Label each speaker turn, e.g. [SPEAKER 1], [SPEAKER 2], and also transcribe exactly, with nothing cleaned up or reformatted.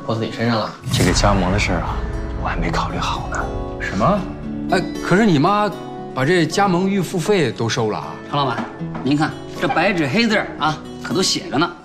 [SPEAKER 1] 泼自己身上了。
[SPEAKER 2] 这个加盟的事儿啊，我还没考虑好呢。
[SPEAKER 3] 什么？哎，可是你妈把这加盟预付费都收了啊！
[SPEAKER 4] 常老板，您看这白纸黑字啊，可都写着呢。